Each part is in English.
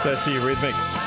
That's the Eurythmics.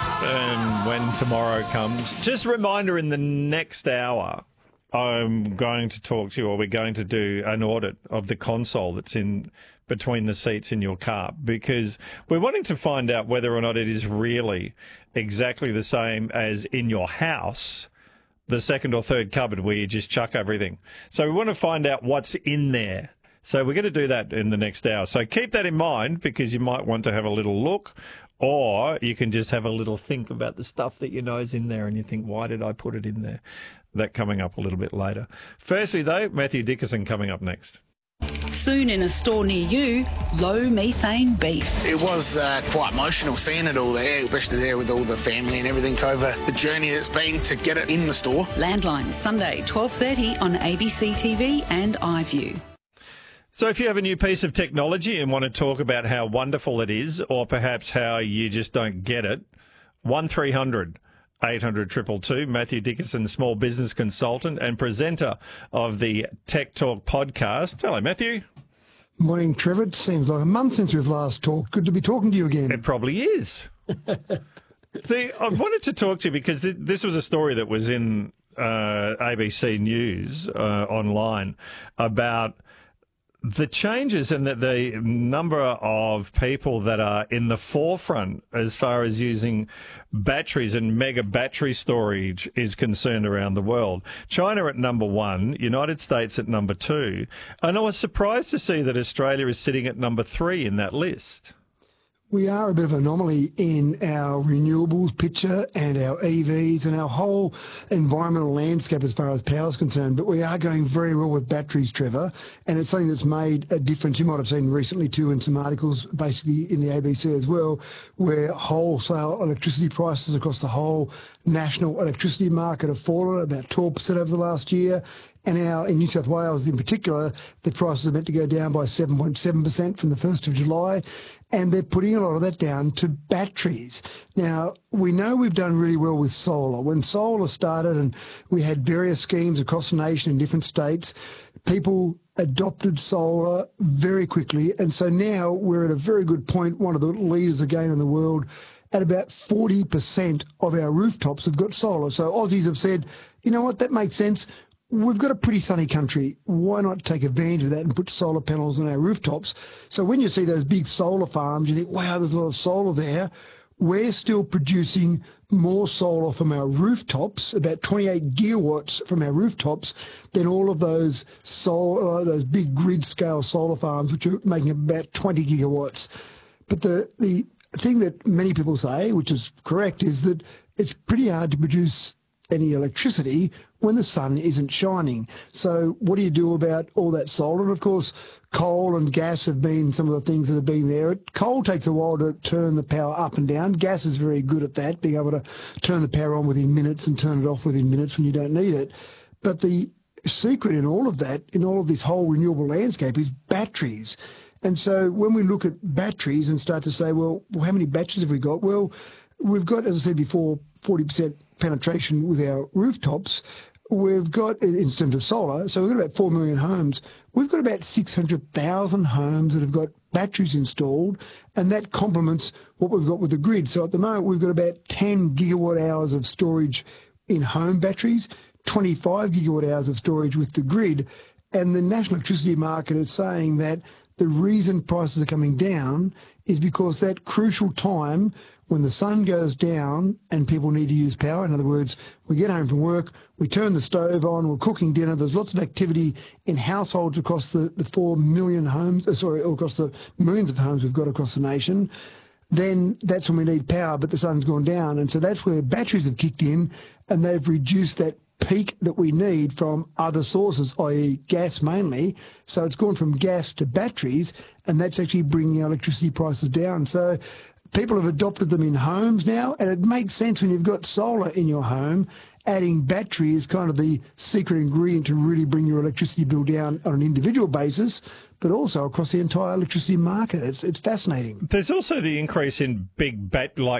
And when tomorrow comes, just a reminder, in the next hour, I'm going to talk to you, or we're going to do an audit of the console that's in between the seats in your car, because we're wanting to find out whether or not it is really exactly the same as in your house, the second or third cupboard where you just chuck everything. So we want to find out what's in there. So we're going to do that in the next hour. So keep that in mind, because you might want to have a little look, or you can just have a little think about the stuff that you know is in there and you think, why did I put it in there? That coming up a little bit later. Firstly, though, Matthew Dickinson coming up next. Soon in a store near you, low methane beef. It was quite emotional seeing it all there, especially there with all the family and everything over the journey that's been to get it in the store. Landline, Sunday, 12:30 on ABC TV and iView. So if you have a new piece of technology and want to talk about how wonderful it is, or perhaps how you just don't get it, 1300 800 222. Matthew Dickinson, small business consultant and presenter of the Tech Talk podcast. Hello, Matthew. Morning, Trevor. It seems like a month since we've last talked. Good to be talking to you again. It probably is. I wanted to talk to you because this was a story that was in ABC News online about the changes and that the number of people that are in the forefront as far as using batteries and mega battery storage is concerned around the world. China at number 1, United States at number 2, and I was surprised to see that Australia is sitting at number 3 in that list. We are a bit of an anomaly in our renewables picture and our EVs and our whole environmental landscape as far as power is concerned, but we are going very well with batteries, Trevor, and it's something that's made a difference. You might have seen recently too in some articles, basically in the ABC as well, where wholesale electricity prices across the whole national electricity market have fallen about 12% over the last year. And in New South Wales in particular, the prices are meant to go down by 7.7% from the 1st of July. And they're putting a lot of that down to batteries. Now, we know we've done really well with solar. When solar started and we had various schemes across the nation in different states, people adopted solar very quickly. And so now we're at a very good point, one of the leaders again in the world, at about 40% of our rooftops have got solar. So Aussies have said, you know what, that makes sense. We've got a pretty sunny country. Why not take advantage of that and put solar panels on our rooftops? So when you see those big solar farms, you think, wow, there's a lot of solar there. We're still producing more solar from our rooftops, about 28 gigawatts from our rooftops, than all of those those big grid-scale solar farms, which are making about 20 gigawatts. But the thing that many people say, which is correct, is that it's pretty hard to produce any electricity when the sun isn't shining. So what do you do about all that solar? And of course, coal and gas have been some of the things that have been there. Coal takes a while to turn the power up and down. Gas is very good at that, being able to turn the power on within minutes and turn it off within minutes when you don't need it. But the secret in all of that, in all of this whole renewable landscape, is batteries. And so when we look at batteries and start to say, well, how many batteries have we got? Well, we've got, as I said before, 40% penetration with our rooftops. We've got, in terms of solar, so we've got about 4 million homes. We've got about 600,000 homes that have got batteries installed, and that complements what we've got with the grid. So at the moment, we've got about 10 gigawatt hours of storage in home batteries, 25 gigawatt hours of storage with the grid. And the national electricity market is saying that the reason prices are coming down is because that crucial time when the sun goes down and people need to use power, in other words, we get home from work, we turn the stove on, we're cooking dinner, there's lots of activity in households across the 4 million homes, across the millions of homes we've got across the nation, then that's when we need power, but the sun's gone down. And so that's where batteries have kicked in, and they've reduced that peak that we need from other sources, i.e. gas mainly. So it's gone from gas to batteries, and that's actually bringing our electricity prices down. So people have adopted them in homes now, and it makes sense when you've got solar in your home. Adding battery is kind of the secret ingredient to really bring your electricity bill down on an individual basis, but also across the entire electricity market. It's fascinating. There's also the increase in big